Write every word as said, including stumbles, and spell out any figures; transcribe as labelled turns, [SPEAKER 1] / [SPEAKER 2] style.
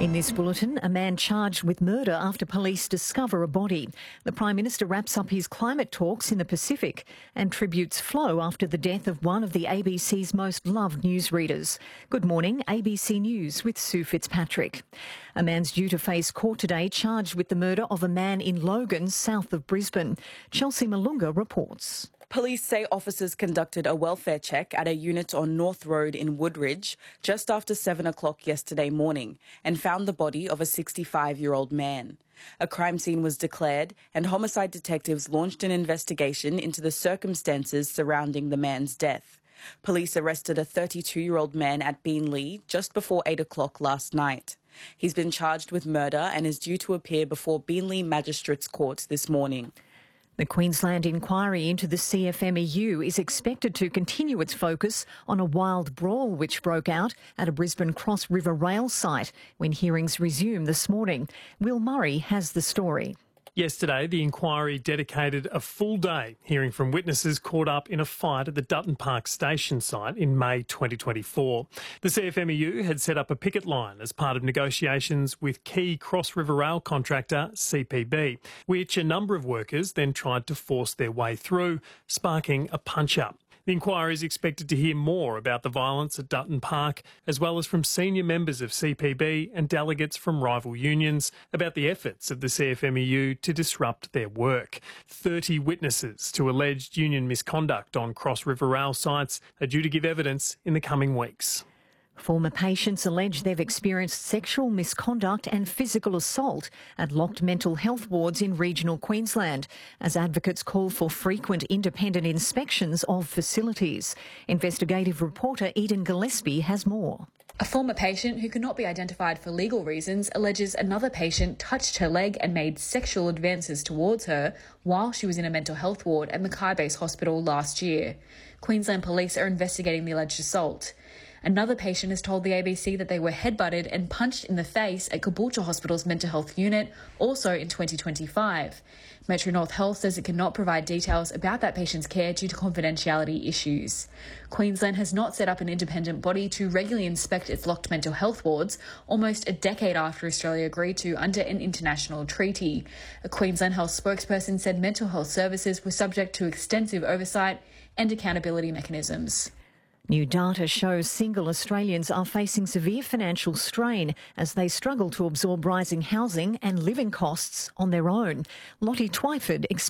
[SPEAKER 1] In this bulletin, a man charged with murder after police discover a body. The Prime Minister wraps up his climate talks in the Pacific and tributes flow after the death of one of the A B C's most loved newsreaders. Good morning, A B C News with Sue Fitzpatrick. A man's due to face court today charged with the murder of a man in Logan, south of Brisbane. Chelsea Malunga reports.
[SPEAKER 2] Police say officers conducted a welfare check at a unit on North Road in Woodridge just after seven o'clock yesterday morning and found the body of a sixty-five-year-old man. A crime scene was declared and homicide detectives launched an investigation into the circumstances surrounding the man's death. Police arrested a thirty-two-year-old man at Beenleigh just before eight o'clock last night. He's been charged with murder and is due to appear before Beenleigh Magistrates Court this morning.
[SPEAKER 1] The Queensland inquiry into the C F M E U is expected to continue its focus on a wild brawl which broke out at a Brisbane Cross River rail site when hearings resume this morning. Will Murray has the story.
[SPEAKER 3] Yesterday, the inquiry dedicated a full day hearing from witnesses caught up in a fight at the Dutton Park station site in May twenty twenty-four. The C F M E U had set up a picket line as part of negotiations with key Cross River Rail contractor C P B, which a number of workers then tried to force their way through, sparking a punch-up. The inquiry is expected to hear more about the violence at Dutton Park, as well as from senior members of C P B and delegates from rival unions about the efforts of the C F M E U to disrupt their work. thirty witnesses to alleged union misconduct on Cross River Rail sites are due to give evidence in the coming weeks.
[SPEAKER 1] Former patients allege they've experienced sexual misconduct and physical assault at locked mental health wards in regional Queensland, as advocates call for frequent independent inspections of facilities. Investigative reporter Eden Gillespie has more.
[SPEAKER 4] A former patient who could not be identified for legal reasons alleges another patient touched her leg and made sexual advances towards her while she was in a mental health ward at Mackay Base Hospital last year. Queensland Police are investigating the alleged assault. Another patient has told the A B C that they were headbutted and punched in the face at Caboolture Hospital's mental health unit, also in twenty twenty-five. Metro North Health says it cannot provide details about that patient's care due to confidentiality issues. Queensland has not set up an independent body to regularly inspect its locked mental health wards, almost a decade after Australia agreed to under an international treaty. A Queensland Health spokesperson said mental health services were subject to extensive oversight and accountability mechanisms.
[SPEAKER 1] New data shows single Australians are facing severe financial strain as they struggle to absorb rising housing and living costs on their own. Lottie Twyford explains.